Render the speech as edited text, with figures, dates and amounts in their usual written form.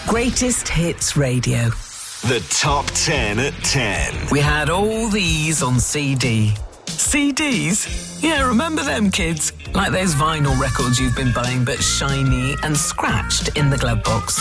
Greatest Hits Radio. The Top 10 at 10. We had all these on CD. CDs? Yeah, remember them, kids? Like those vinyl records you've been buying but shiny and scratched in the glove box.